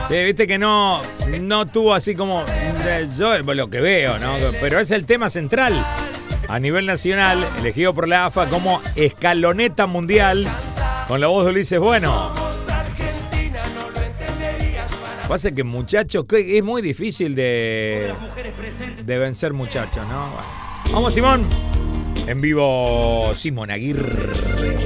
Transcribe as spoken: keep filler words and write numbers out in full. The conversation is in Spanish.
Sí, viste que no, no tuvo así como. Yo lo que veo, ¿no? Pero es el tema central. A nivel nacional, elegido por la A F A como escaloneta mundial, con la voz de Ulises Bueno. Pasa que muchachos, que es muy difícil de, de vencer muchachos, ¿no? Bueno. Vamos, Simón. En vivo, Simón Aguirre.